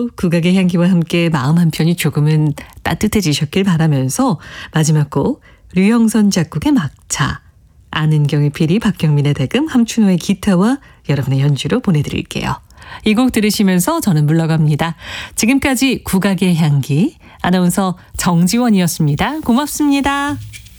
오늘도 국악의 향기와 함께 마음 한편이 조금은 따뜻해지셨길 바라면서 마지막 곡 류영선 작곡의 막차, 안은경의 피리, 박경민의 대금, 함춘호의 기타와 여러분의 연주로 보내드릴게요. 이 곡 들으시면서 저는 물러갑니다. 지금까지 국악의 향기, 아나운서 정지원이었습니다. 고맙습니다.